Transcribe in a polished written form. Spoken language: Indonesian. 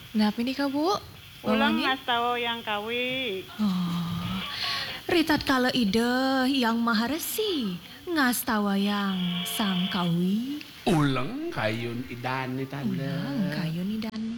Napa nih Kak Bu? Ulang Bawanin? ngastawa yang kawi. Oh, ritat kala ide yang maha resi, ngastawa yang sang kawi. Ulang kayun idan ni tanda. Ulang kayo ni Dan